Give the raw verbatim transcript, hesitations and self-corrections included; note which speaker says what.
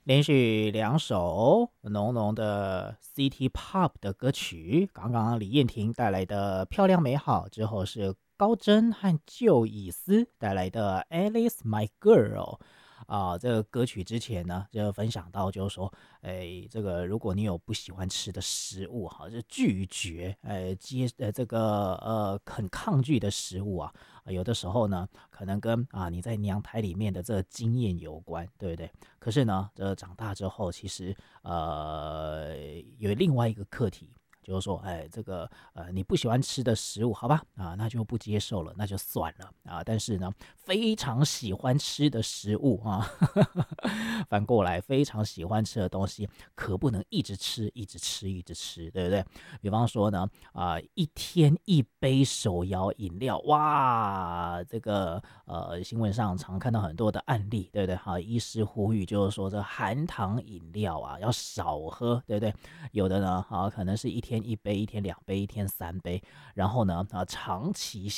Speaker 1: 连续两首浓浓的 City Pop 的歌曲，刚刚李燕婷带来的《漂亮美好》，之后是高真和旧以斯带来的《Alice My Girl》。啊，这个歌曲之前呢，就分享到，就是说，哎，这个如果你有不喜欢吃的食物，哈，就拒绝，呃，接，呃，这个，呃，很抗拒的食物啊，啊有的时候呢，可能跟啊你在娘胎里面的这个经验有关，对不对？可是呢，这长大之后，其实呃有另外一个课题，就是说，哎，这个呃你不喜欢吃的食物，好吧，啊，那就不接受了，那就算了啊。但是呢，非常喜欢吃的食物啊，反过来非常喜欢吃的东西，可不能一直吃，一直吃，一直吃，对不对？比方说呢，啊、一天一杯手摇饮料，哇，这个呃新闻上常看到很多的案例，对不对？好，医师呼吁就是说，这含糖饮料啊要少喝，对不对？有的呢，啊可能是一天一杯，一天两杯，一天三杯，然后呢，啊长期